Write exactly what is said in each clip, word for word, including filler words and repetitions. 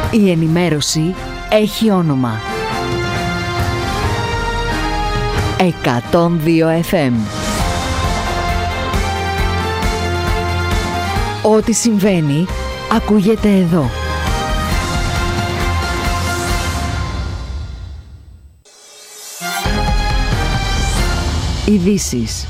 Η ενημέρωση έχει όνομα. εκατόν δύο εφ εμ. Ό,τι συμβαίνει, ακούγεται εδώ. Ειδήσεις.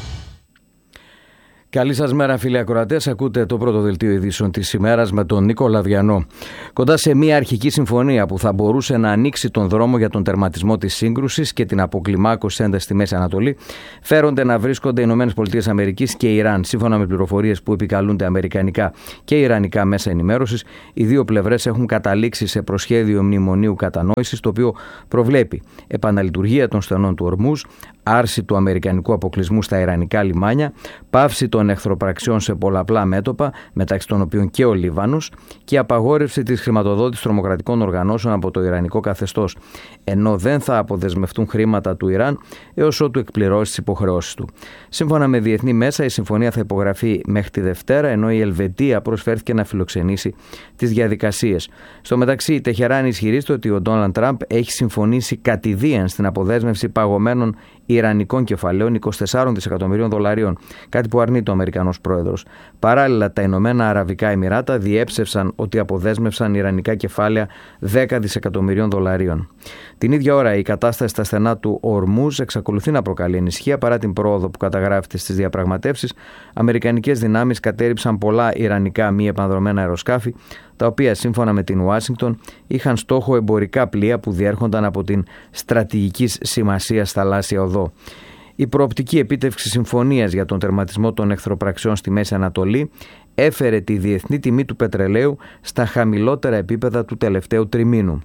Καλή σας μέρα, φίλοι ακροατές. Ακούτε το πρώτο δελτίο ειδήσεων της ημέρας με τον Νίκο Λαδιανό. Κοντά σε μια αρχική συμφωνία που θα μπορούσε να ανοίξει τον δρόμο για τον τερματισμό της σύγκρουσης και την αποκλιμάκωση έντασης στη Μέση Ανατολή, φέρονται να βρίσκονται οι ΗΠΑ και Ιράν. Σύμφωνα με πληροφορίες που επικαλούνται αμερικανικά και ιρανικά μέσα ενημέρωσης, οι δύο πλευρές έχουν καταλήξει σε προσχέδιο μνημονίου κατανόησης, το οποίο προβλέπει επαναλειτουργία των στενών του Ορμούζ, άρση του αμερικανικού αποκλεισμού στα ιρανικά λιμάνια, πάυση των εχθροπραξιών σε πολλαπλά μέτωπα, μεταξύ των οποίων και ο Λίβανος, και απαγόρευση της χρηματοδότησης τρομοκρατικών οργανώσεων από το ιρανικό καθεστώς, ενώ δεν θα αποδεσμευτούν χρήματα του Ιράν έως ότου εκπληρώσει τις υποχρεώσεις του. Σύμφωνα με διεθνή μέσα, η συμφωνία θα υπογραφεί μέχρι τη Δευτέρα, ενώ η Ελβετία προσφέρθηκε να φιλοξενήσει τις διαδικασίες. Στο μεταξύ, η Τεχεράνη ισχυρίζεται ότι ο Ντόναλντ Τραμπ έχει συμφωνήσει κατηδίαν στην αποδέσμευση παγωμένων ιρανικών κεφαλαίων είκοσι τέσσερα δισεκατομμυρίων δολαρίων, κάτι που αρνείται ο Αμερικανός πρόεδρος. Παράλληλα, τα Ηνωμένα Αραβικά Εμιράτα διέψευσαν ότι αποδέσμευσαν ιρανικά κεφάλαια δέκα δισεκατομμυρίων δολαρίων. Την ίδια ώρα, η κατάσταση στα στενά του Ορμούζ εξακολουθεί να προκαλεί ανησυχία παρά την πρόοδο που καταγράφεται στις διαπραγματεύσεις. Αμερικανικές δυνάμεις κατέρριψαν πολλά ιρανικά μη επανδρομένα αεροσκάφη, τα οποία σύμφωνα με την Ουάσιγκτον είχαν στόχο εμπορικά πλοία που διέρχονταν από την στρατηγικής σημασίας θαλάσσια οδό. Η προοπτική επίτευξη συμφωνίας για τον τερματισμό των εχθροπραξιών στη Μέση Ανατολή έφερε τη διεθνή τιμή του πετρελαίου στα χαμηλότερα επίπεδα του τελευταίου τριμήνου.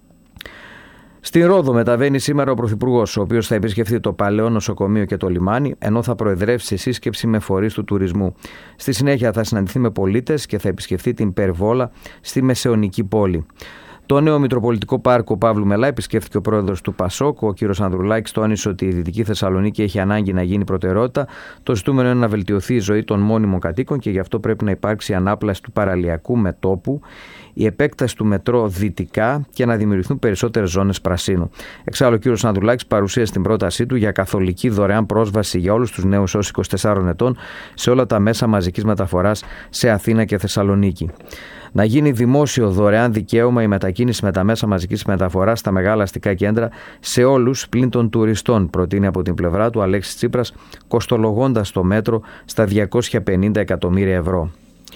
Στην Ρόδο μεταβαίνει σήμερα ο Πρωθυπουργός, ο οποίος θα επισκεφθεί το Παλαιό Νοσοκομείο και το λιμάνι, ενώ θα προεδρεύσει σε σύσκεψη με φορείς του τουρισμού. Στη συνέχεια θα συναντηθεί με πολίτες και θα επισκεφθεί την Περβόλα στη Μεσαιωνική πόλη. Το νέο Μητροπολιτικό Πάρκο Παύλου Μελά επισκέφθηκε ο πρόεδρος του Πασόκ, ο κ. Ανδρουλάκης, τόνισε ότι η Δυτική Θεσσαλονίκη έχει ανάγκη να γίνει προτεραιότητα. Το ζητούμενο είναι να βελτιωθεί η ζωή των μόνιμων κατοίκων και γι' αυτό πρέπει να υπάρξει ανάπλαση του παραλιακού μετόπου, η επέκταση του μετρό δυτικά και να δημιουργηθούν περισσότερες ζώνες πρασίνου. Εξάλλου, ο κ. Ανδρουλάκης παρουσίασε την πρότασή του για καθολική δωρεάν πρόσβαση για όλους τους νέους έως είκοσι τεσσάρων ετών σε όλα τα μέσα μαζικής μεταφοράς σε Αθήνα και Θεσσαλονίκη. Να γίνει δημόσιο δωρεάν δικαίωμα η μετακίνηση με τα μέσα μαζικής μεταφοράς στα μεγάλα αστικά κέντρα σε όλους πλην των τουριστών, προτείνει από την πλευρά του Αλέξης Τσίπρας, κοστολογώντας το μέτρο στα διακόσια πενήντα εκατομμύρια ευρώ.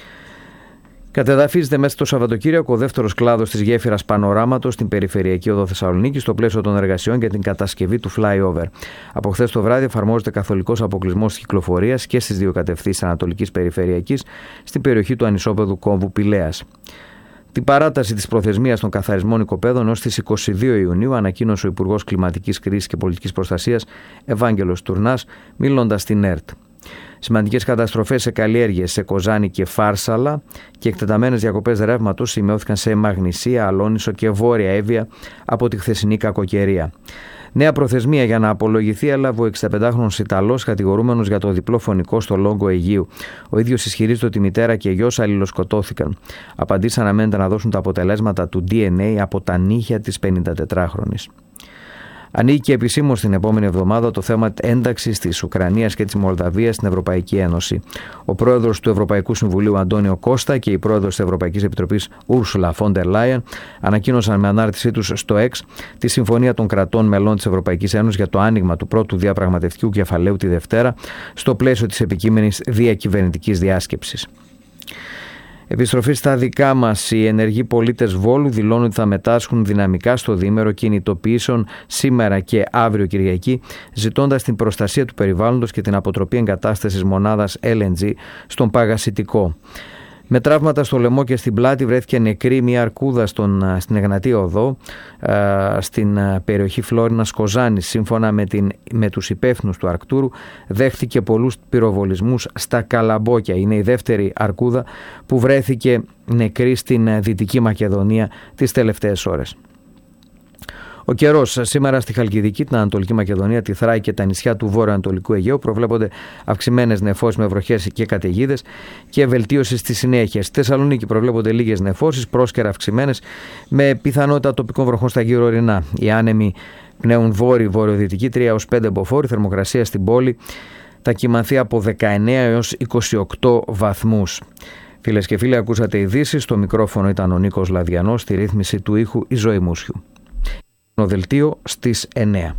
Κατεδαφίζεται μέσα στο Σαββατοκύριακο ο δεύτερος κλάδος της γέφυρας Πανοράματος στην περιφερειακή οδό Θεσσαλονίκη στο πλαίσιο των εργασιών για την κατασκευή του flyover. Από χθες το βράδυ εφαρμόζεται καθολικός αποκλεισμός της κυκλοφορίας και στις δύο κατευθύνσεις Ανατολικής Περιφερειακής στην περιοχή του ανισόπεδου κόμβου Πηλέας. Την παράταση της προθεσμίας των καθαρισμών οικοπαίδων ως τις είκοσι δύο Ιουνίου ανακοίνωσε ο Υπουργός Κλιματικής Κρίσης και Πολιτικής Προστασίας Ευάγγελος Τουρνάς, μιλώντας στην ΕΡΤ. Σημαντικές καταστροφές σε καλλιέργειες σε Κοζάνη και Φάρσαλα και εκτεταμένες διακοπές ρεύματος σημειώθηκαν σε Μαγνησία, Αλόνισο και Βόρεια Εύβοια από τη χθεσινή κακοκαιρία. Νέα προθεσμία για να απολογηθεί έλαβε ο εξηνταπεντάχρονος Ιταλός κατηγορούμενος για το διπλό φωνικό στο Λόγκο Αιγείου. Ο ίδιος ισχυρίζεται ότι η μητέρα και γιος αλληλοσκοτώθηκαν. Απαντήσεις αναμένεται να δώσουν τα αποτελέσματα του ντι εν έι από τα νύχια της πενηντατετράχρονης. Ανοίγει και επισήμως την επόμενη εβδομάδα το θέμα ένταξης της Ουκρανίας και της Μολδαβίας στην Ευρωπαϊκή Ένωση. Ο πρόεδρος του Ευρωπαϊκού Συμβουλίου Αντώνιο Κώστα και η πρόεδρος της Ευρωπαϊκής Επιτροπής Ούρσουλα Φόντερ Λάιεν ανακοίνωσαν με ανάρτησή τους στο X τη συμφωνία των κρατών μελών της Ευρωπαϊκής Ένωσης για το άνοιγμα του πρώτου διαπραγματευτικού κεφαλαίου τη Δευτέρα στο πλαίσιο της επικείμενης διακυβερνητικής διάσκεψης. Επιστροφή στα δικά μας, οι ενεργοί πολίτες Βόλου δηλώνουν ότι θα μετάσχουν δυναμικά στο διήμερο κινητοποιήσεων σήμερα και αύριο Κυριακή, ζητώντας την προστασία του περιβάλλοντος και την αποτροπή εγκατάστασης μονάδας ελ εν τζι στον Παγασιτικό. Με τραύματα στο λαιμό και στην πλάτη βρέθηκε νεκρή μια αρκούδα στον, στην Εγνατία Οδό, στην περιοχή Φλόρινας Κοζάνης. Σύμφωνα με, την, με τους υπεύθυνους του Αρκτούρου, δέχτηκε πολλούς πυροβολισμούς στα Καλαμπόκια. Είναι η δεύτερη αρκούδα που βρέθηκε νεκρή στην Δυτική Μακεδονία τις τελευταίες ώρες. Ο καιρός σήμερα στη Χαλκιδική, την Ανατολική Μακεδονία, τη Θράκη και τα νησιά του βορειοανατολικού Αιγαίου προβλέπονται αυξημένες νεφώσεις με βροχές και καταιγίδες και βελτίωση στη συνέχεια. Στη Θεσσαλονίκη προβλέπονται λίγες νεφώσεις, πρόσκαιρα αυξημένες, με πιθανότητα τοπικών βροχών στα γύρω ορεινά. Οι άνεμοι πνέουν βόρειο-βορειοδυτική τρία έως πέντε μποφόρ, η θερμοκρασία στην πόλη θα κυμανθεί από δεκαεννέα έως είκοσι οκτώ βαθμούς. Φίλες και φίλοι, ακούσατε ειδήσεις. Στο μικρόφωνο ήταν ο Νίκος Λαδιανός, στη ρύθμιση του ήχου η Ζωή Μούσιου. Το δελτίο στις εννέα.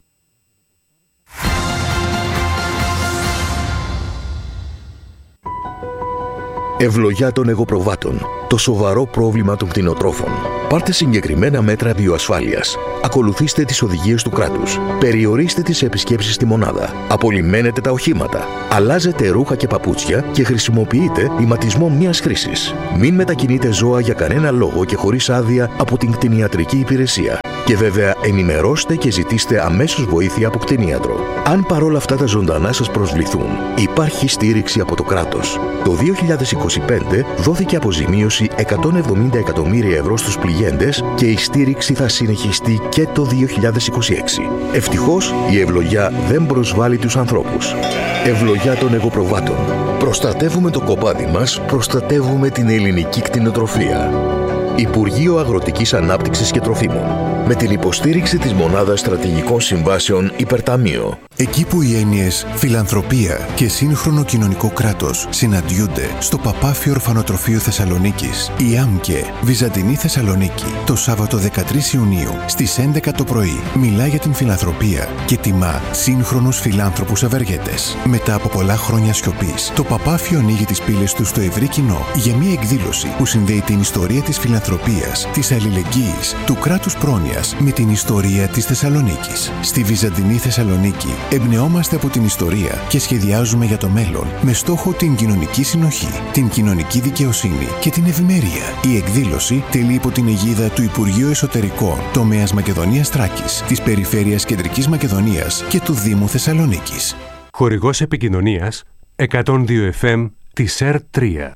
Ευλογιά των εγωπροβάτων. Το σοβαρό πρόβλημα των κτηνοτρόφων. Πάρτε συγκεκριμένα μέτρα βιοασφάλειας. Ακολουθήστε τις οδηγίες του κράτους. Περιορίστε τις επισκέψεις στη μονάδα. Απολυμμένετε τα οχήματα. Αλλάζετε ρούχα και παπούτσια και χρησιμοποιείτε ηματισμό μιας χρήσης. Μην μετακινείτε ζώα για κανένα λόγο και χωρίς άδεια από την κτηνιατρική υπηρεσία. Και βέβαια ενημερώστε και ζητήστε αμέσως βοήθεια από κτηνίατρο. Αν παρόλα αυτά τα ζωντανά σας προσβληθούν, υπάρχει στήριξη από το κράτος. Το δύο χιλιάδες είκοσι πέντε δόθηκε αποζημίωση εκατόν εβδομήντα εκατομμύρια ευρώ στους πληγέντες και η στήριξη θα συνεχιστεί και το δύο χιλιάδες είκοσι έξι. Ευτυχώς η ευλογιά δεν προσβάλλει τους ανθρώπους. Ευλογιά των εγωπροβάτων. Προστατεύουμε το κοπάδι μας, προστατεύουμε την ελληνική κτηνοτροφία. Υπουργείο Αγροτικής Ανάπτυξης και Τροφίμων. Με την υποστήριξη της Μονάδας Στρατηγικών Συμβάσεων Υπερταμείο. Εκεί που οι έννοιες φιλανθρωπία και σύγχρονο κοινωνικό κράτος συναντιούνται στο Παπάφιο Ορφανοτροφείο Θεσσαλονίκης, η ΆΜΚΕ Βυζαντινή Θεσσαλονίκη, το Σάββατο δεκατρείς Ιουνίου στις έντεκα το πρωί, μιλά για την φιλανθρωπία και τιμά σύγχρονους φιλάνθρωπους ευεργέτες. Μετά από πολλά χρόνια σιωπής, το Παπάφιο ανοίγει τις πύλες του στο ευρύ κοινό για μια εκδήλωση που συνδέει την ιστορία της φιλανθρωπίας, της αλληλεγγύης, του κράτους πρόνοιας με την ιστορία της Θεσσαλονίκης. Στη Βυζαντινή Θεσσαλονίκη εμπνεόμαστε από την ιστορία και σχεδιάζουμε για το μέλλον με στόχο την κοινωνική συνοχή, την κοινωνική δικαιοσύνη και την ευημερία. Η εκδήλωση τελεί υπό την αιγίδα του Υπουργείου Εσωτερικών, τομέας Μακεδονίας Θράκης, της Περιφέρειας Κεντρικής Μακεδονίας και του Δήμου Θεσσαλονίκης. Χορηγός επικοινωνίας εκατόν δύο εφ εμ της ΕΡ τρία.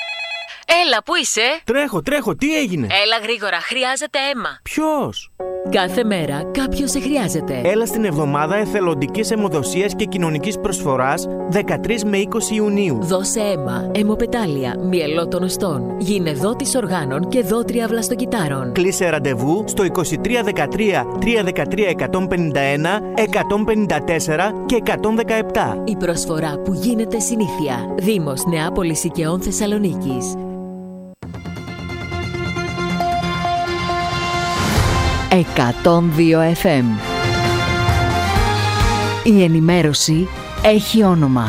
Έλα, πού είσαι? Τρέχω, τρέχω, τι έγινε? Έλα γρήγορα, χρειάζεται αίμα. Ποιος? Κάθε μέρα κάποιος σε χρειάζεται. Έλα στην εβδομάδα εθελοντικής αιμοδοσίας και κοινωνικής προσφοράς δεκατρείς με είκοσι Ιουνίου. Δώσε αίμα, αιμοπετάλια, μυελό των οστών, γίνε δότης οργάνων και δότρια βλαστοκυτάρων. Κλείσε ραντεβού στο είκοσι τρία δεκατρία τριακόσια δεκατρία εκατόν πενήντα ένα, εκατόν πενήντα τέσσερα και εκατόν δεκαεπτά. Η προσφορά που γίνεται συνήθεια. Δήμος Νεάπολης Οικαιών Θεσσαλονίκης. εκατόν δύο εφ εμ. Η ενημέρωση έχει όνομα.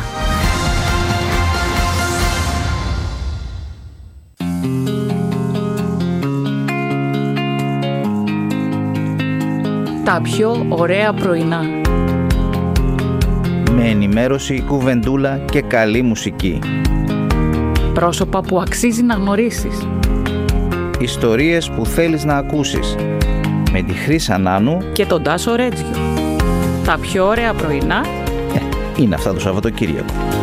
Τα πιο ωραία πρωινά. Με ενημέρωση, κουβεντούλα και καλή μουσική. Πρόσωπα που αξίζει να γνωρίσεις. Ιστορίες που θέλεις να ακούσεις. Με τη Χρύσα Νάνου και τον Τάσο Ρέτζιο. Τα πιο ωραία πρωινά ε, είναι αυτά το Σαββατοκύριακο.